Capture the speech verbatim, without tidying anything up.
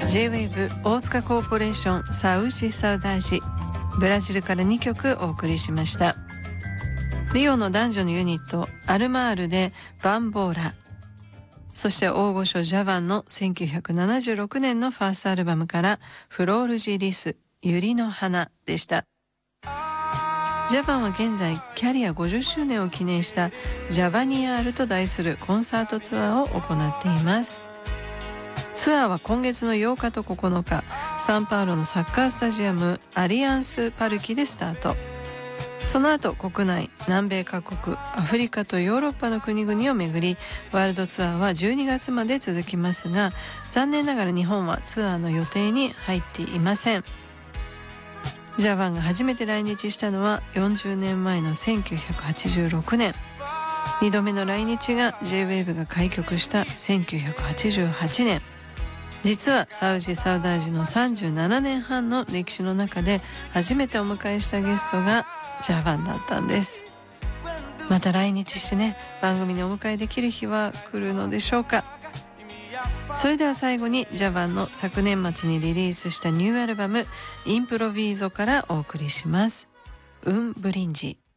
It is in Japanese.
ジェイウェーブ 大塚コーポレーションサウシサウダージ、ブラジルからにきょくお送りしました。リオの男女のユニットアルマールでバンボーラ、そして大御所ジャバンのせんきゅうひゃくななじゅうろくねんのファーストアルバムからフロールジリス、ユリの花でした。ジャバンは現在キャリアごじゅっしゅうねんを記念したジャバニアールと題するコンサートツアーを行っています。ツアーは今月のようかとここのか、サンパウロのサッカースタジアムアリアンスパルキでスタート。その後国内、南米各国、アフリカとヨーロッパの国々を巡り、ワールドツアーはじゅうにがつまで続きますが、残念ながら日本はツアーの予定に入っていません。ジャバンが初めて来日したのはよんじゅうねんまえのせんきゅうひゃくはちじゅうろくねん、にどめの来日が ジェイウェーブ が開局したせんきゅうひゃくはちじゅうはちねん。実はサウジサウダージのさんじゅうななねんはんの歴史の中で初めてお迎えしたゲストがジャバンだったんです。また来日してね、番組にお迎えできる日は来るのでしょうか。それでは最後にジャバンの昨年末にリリースしたニューアルバムインプロビーゾからお送りします。ウンブリンジ。